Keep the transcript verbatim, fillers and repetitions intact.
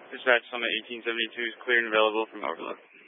Dispatch Summit eighteen seventy-two is clear and available from Overlook.